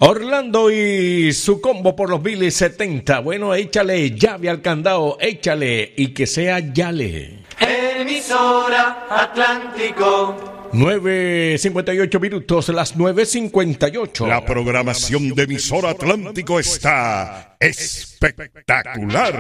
Orlando y su combo por los 1070. Bueno, échale llave al candado, échale y que sea yale. Emisora Atlántico. 9:58 minutos, las 9:58. La programación de Emisora Atlántico está espectacular.